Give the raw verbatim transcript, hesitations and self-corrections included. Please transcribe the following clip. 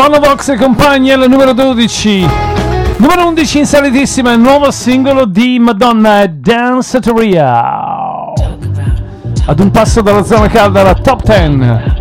Bono Vox e compagni alla numero dodici. Numero undici in salitissima, il nuovo singolo di Madonna, Danceteria. Ad un passo dalla zona calda alla top dieci.